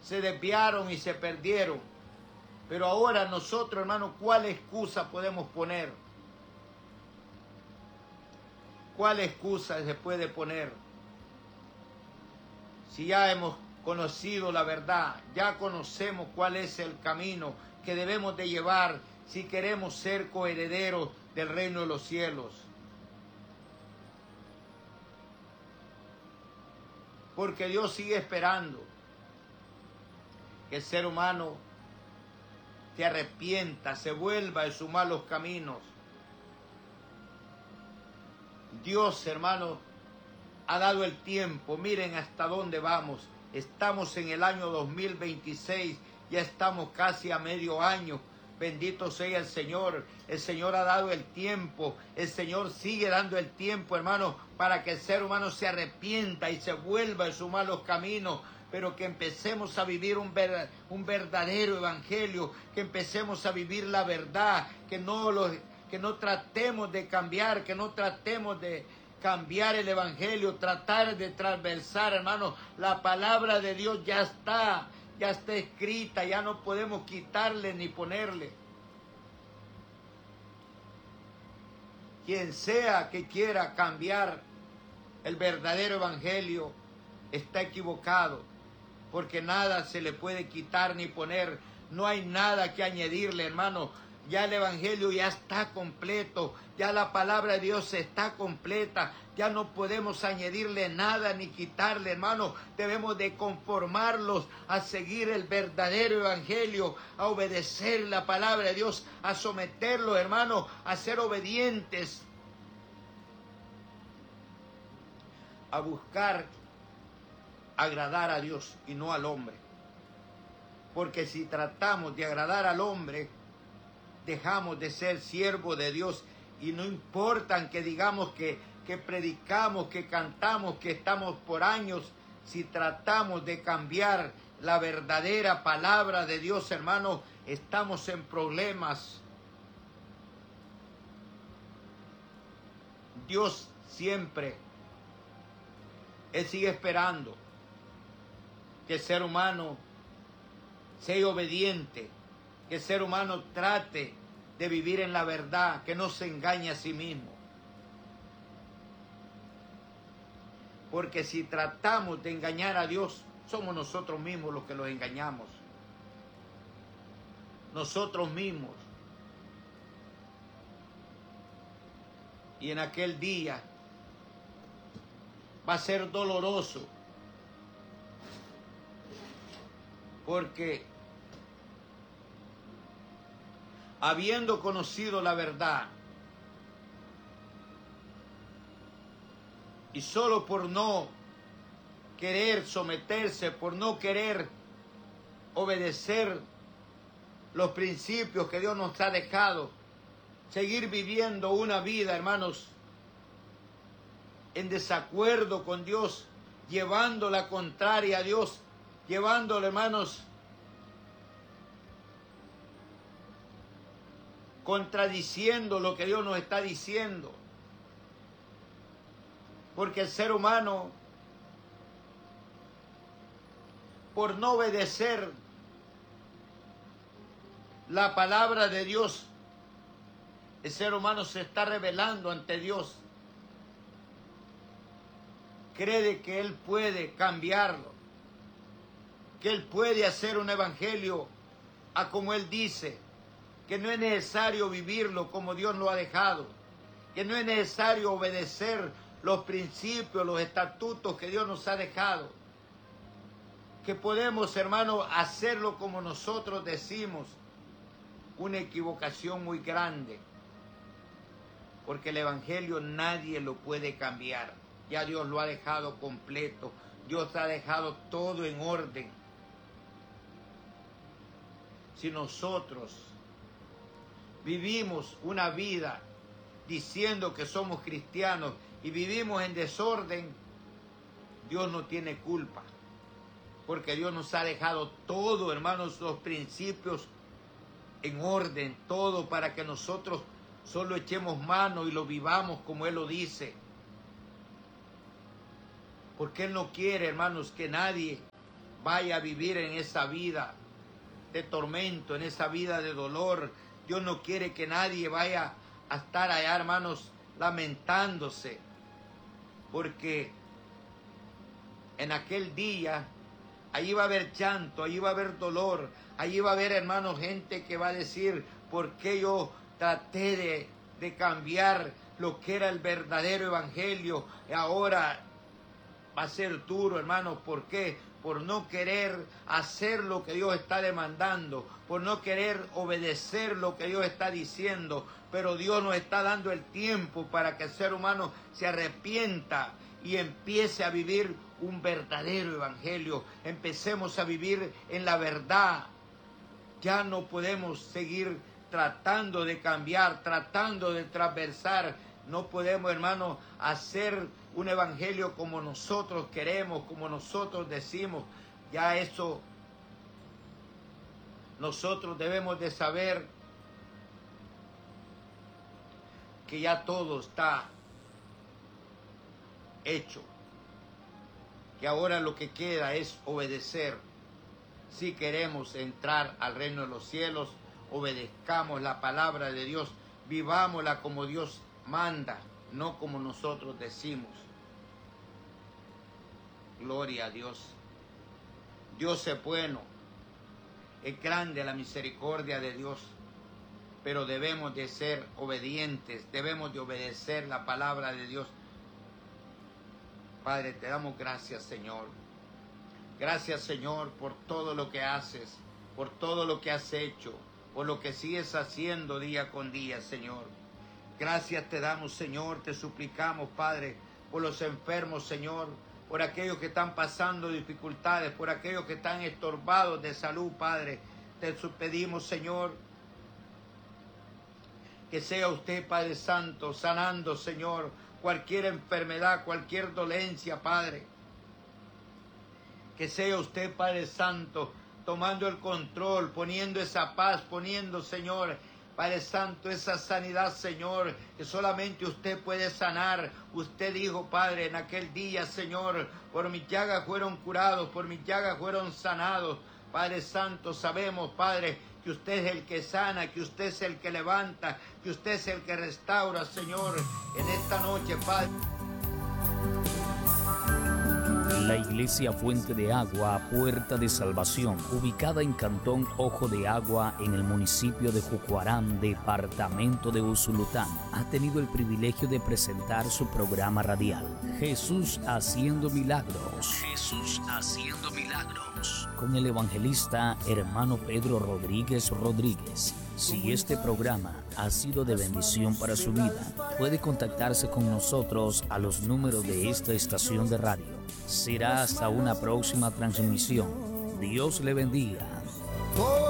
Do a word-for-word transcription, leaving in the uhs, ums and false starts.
se desviaron y se perdieron. Pero ahora nosotros, hermano, ¿cuál excusa podemos poner? ¿Cuál excusa se puede poner? Si ya hemos conocido la verdad, ya conocemos cuál es el camino que debemos de llevar si queremos ser coherederos del reino de los cielos. Porque Dios sigue esperando que el ser humano se arrepienta, se vuelva de sus malos caminos. Dios, hermano, ha dado el tiempo. Miren hasta dónde vamos. Estamos en el año dos mil veintiséis, ya estamos casi a medio año. Bendito sea el Señor. El Señor ha dado el tiempo. El Señor sigue dando el tiempo, hermano, para que el ser humano se arrepienta y se vuelva de sus malos caminos. Pero que empecemos a vivir un, ver, un verdadero evangelio, que empecemos a vivir la verdad, que no, lo, que no tratemos de cambiar, que no tratemos de cambiar el evangelio, tratar de transversar, hermano. La palabra de Dios ya está, ya está escrita, ya no podemos quitarle ni ponerle. Quien sea que quiera cambiar el verdadero evangelio está equivocado, porque nada se le puede quitar ni poner, no hay nada que añadirle, hermano. Ya el evangelio ya está completo, ya la palabra de Dios está completa, ya no podemos añadirle nada ni quitarle, hermano. Debemos de conformarlos a seguir el verdadero evangelio, a obedecer la palabra de Dios, a someterlos, hermano, a ser obedientes, a buscar agradar a Dios y no al hombre. Porque si tratamos de agradar al hombre, dejamos de ser siervos de Dios, y no importa que digamos que, que predicamos, que cantamos, que estamos por años. Si tratamos de cambiar la verdadera palabra de Dios, hermano, estamos en problemas. Dios siempre, Él sigue esperando que el ser humano sea obediente, que el ser humano trate de vivir en la verdad, que no se engañe a sí mismo. Porque si tratamos de engañar a Dios, somos nosotros mismos los que los engañamos. Nosotros mismos. Y en aquel día va a ser doloroso, porque habiendo conocido la verdad, y solo por no querer someterse, por no querer obedecer los principios que Dios nos ha dejado, seguir viviendo una vida, hermanos, en desacuerdo con Dios, llevando la contraria a Dios, llevándole, hermanos, contradiciendo lo que Dios nos está diciendo. Porque el ser humano, por no obedecer la palabra de Dios, el ser humano se está rebelando ante Dios. Cree que Él puede cambiarlo, que Él puede hacer un evangelio a como Él dice, que no es necesario vivirlo como Dios lo ha dejado, que no es necesario obedecer los principios, los estatutos que Dios nos ha dejado, que podemos, hermano, hacerlo como nosotros decimos. Una equivocación muy grande, porque el evangelio nadie lo puede cambiar. Ya Dios lo ha dejado completo, Dios ha dejado todo en orden. Si nosotros vivimos una vida diciendo que somos cristianos y vivimos en desorden, Dios no tiene culpa, porque Dios nos ha dejado todo, hermanos, los principios en orden, todo para que nosotros solo echemos mano y lo vivamos como Él lo dice. Porque Él no quiere, hermanos, que nadie vaya a vivir en esa vida de tormento, en esa vida de dolor. Dios no quiere que nadie vaya a estar allá, hermanos, lamentándose, porque en aquel día allí va a haber llanto, allí va a haber dolor, allí va a haber, hermanos, gente que va a decir: ¿por qué yo traté de, de cambiar lo que era el verdadero evangelio? Y ahora va a ser duro, hermanos. ¿Por qué? Por no querer hacer lo que Dios está demandando, por no querer obedecer lo que Dios está diciendo. Pero Dios nos está dando el tiempo para que el ser humano se arrepienta y empiece a vivir un verdadero evangelio. Empecemos a vivir en la verdad. Ya no podemos seguir tratando de cambiar, tratando de transversar. No podemos, hermanos, hacer un evangelio como nosotros queremos, como nosotros decimos. Ya eso, nosotros debemos de saber que ya todo está hecho, que ahora lo que queda es obedecer. Si queremos entrar al reino de los cielos, obedezcamos la palabra de Dios, vivámosla como Dios manda, no como nosotros decimos. Gloria a Dios. Dios es bueno, es grande la misericordia de Dios, pero debemos de ser obedientes, debemos de obedecer la palabra de Dios. Padre, te damos gracias, Señor. Gracias, Señor, por todo lo que haces, por todo lo que has hecho, por lo que sigues haciendo día con día, Señor. Gracias te damos, Señor, te suplicamos, Padre, por los enfermos, Señor, por aquellos que están pasando dificultades, por aquellos que están estorbados de salud, Padre. Te pedimos, Señor, que sea usted, Padre Santo, sanando, Señor, cualquier enfermedad, cualquier dolencia, Padre. Que sea usted, Padre Santo, tomando el control, poniendo esa paz, poniendo, Señor, Padre Santo, esa sanidad, Señor, que solamente usted puede sanar. Usted dijo, Padre, en aquel día, Señor, por mis llagas fueron curados, por mis llagas fueron sanados. Padre Santo, sabemos, Padre, que usted es el que sana, que usted es el que levanta, que usted es el que restaura, Señor, en esta noche, Padre. La Iglesia Fuente de Agua, Puerta de Salvación, ubicada en Cantón Ojo de Agua, en el municipio de Jucuarán, departamento de Usulután, ha tenido el privilegio de presentar su programa radial, Jesús Haciendo Milagros. Jesús Haciendo Milagros. Con el evangelista hermano Pedro Rodríguez Rodríguez. Si este programa ha sido de bendición para su vida, puede contactarse con nosotros a los números de esta estación de radio. Será hasta una próxima transmisión. Dios le bendiga.